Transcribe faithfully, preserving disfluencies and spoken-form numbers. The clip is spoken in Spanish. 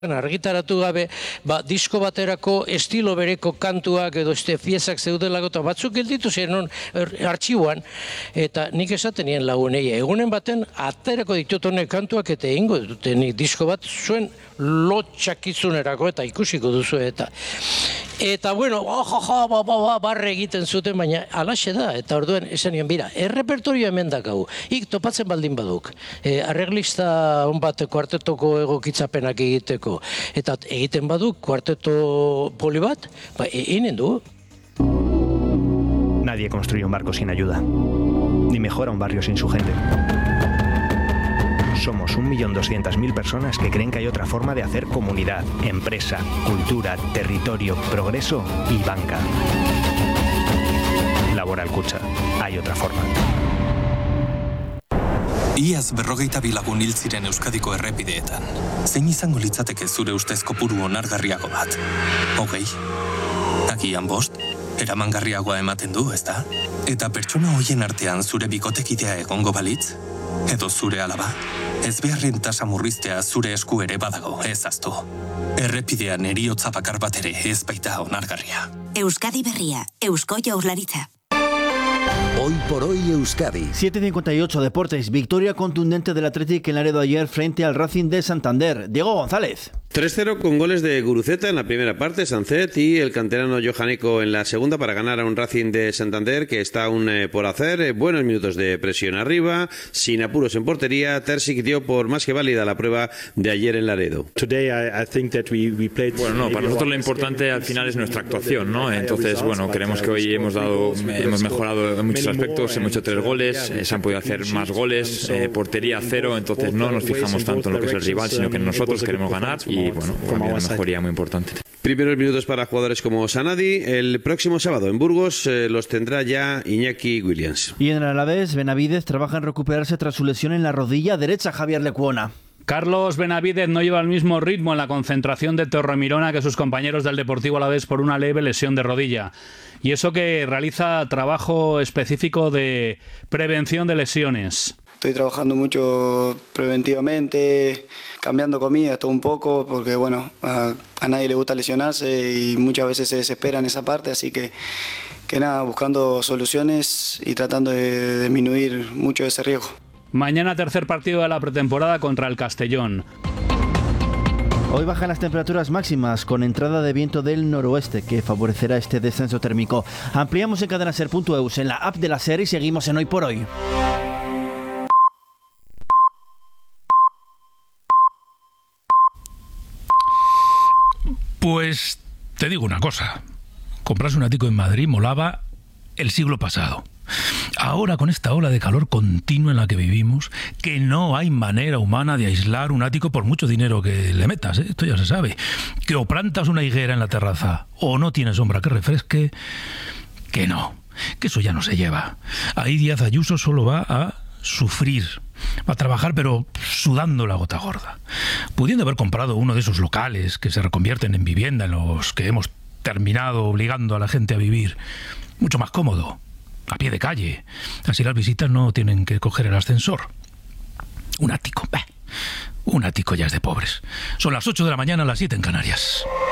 argitaratu gabe, ba, disko baterako estilo bereko kantuak edo este piezak zeudelako eta batzuk gelditu ziren artxiboan, eta nik esaten nien lagunei, egunen baten aterako ditut honek kantuak eta egingo dute nik disko bat zuen lotxakizunerako eta ikusiko duzu eta eta bueno, ojaja, ba, ba, ba, barre egiten zuten, baina alaxe da, eta orduen esan nion, bira, errepertorio hemen dakau, ik topatzen baldin baduk, e, arreglista hon bat kuartetoko egokitzapenak egiteko, eta egiten badu kuarteto poli bat, ba, eginen du. Nadie construye un barco sin ayuda, ni mejora un barrio sin su gente. Somos un millón doscientas mil personas que creen que hay otra forma de hacer comunidad, empresa, cultura, territorio, progreso y banca. Laboral Kutxa, hay otra forma. Iaz berrogeita bi lagun hil ziren Euskadiko errepideetan. Zein izango litzateke zure ustez kopuru onargarriago bat? Hogei? Agian bost? Eramangarriagoa ematen du, ezta? Eta pertsona hoien artean zure bikotekidea egongo balitz? Edo zure alaba? Ez beharren tasa murriztea zure esku ere badago, ez aztu. Errepidean eriotza bakar bat ere ez baita onargarria. Euskadi Berria, Eusko Jaurlaritza. Hoy por hoy Euskadi. siete cincuenta y ocho Deportes. Victoria contundente del Athletic en Laredo ayer frente al Racing de Santander. Diego González. tres cero con goles de Guruceta en la primera parte, Sancet, y el canterano Johaneko en la segunda para ganar a un Racing de Santander que está aún eh, por hacer. Eh, buenos minutos de presión arriba, sin apuros en portería. Terzic dio por más que válida la prueba de ayer en Laredo. Bueno, no, para nosotros lo importante al final es nuestra actuación, ¿no? Entonces, bueno, creemos que hoy hemos dado, hemos mejorado en muchos aspectos, hemos hecho tres goles, eh, se han podido hacer más goles, eh, portería cero, entonces no nos fijamos tanto en lo que es el rival, sino que nosotros queremos ganar y y bueno, también una mejoría muy importante. Primeros minutos para jugadores como Sanadi. El próximo sábado en Burgos eh, los tendrá ya Iñaki Williams. Y en el Alavés, Benavidez trabaja en recuperarse tras su lesión en la rodilla derecha. Javier Lecuona. Carlos Benavidez no lleva el mismo ritmo en la concentración de Torremirona que sus compañeros del Deportivo Alavés por una leve lesión de rodilla. Y eso que realiza trabajo específico de prevención de lesiones. Estoy trabajando mucho preventivamente, cambiando comida todo un poco, porque bueno, a, a nadie le gusta lesionarse y muchas veces se desespera en esa parte, así que, que nada, buscando soluciones y tratando de disminuir mucho ese riesgo. Mañana tercer partido de la pretemporada contra el Castellón. Hoy bajan las temperaturas máximas con entrada de viento del noroeste que favorecerá este descenso térmico. Ampliamos en cadena ser punto eus en la app de la SER y seguimos en Hoy por Hoy. Pues te digo una cosa, comprarse un ático en Madrid molaba el siglo pasado. Ahora, con esta ola de calor continua en la que vivimos, que no hay manera humana de aislar un ático por mucho dinero que le metas, ¿eh? Esto ya se sabe. Que o plantas una higuera en la terraza o no tiene sombra que refresque, que no, que eso ya no se lleva. Ahí Díaz Ayuso solo va a sufrir, va a trabajar pero sudando la gota gorda. Pudiendo haber comprado uno de esos locales que se reconvierten en vivienda en los que hemos terminado obligando a la gente a vivir, mucho más cómodo, a pie de calle. Así las visitas no tienen que coger el ascensor. Un ático, bah, un ático ya es de pobres. Son las ocho de la mañana, las siete en Canarias.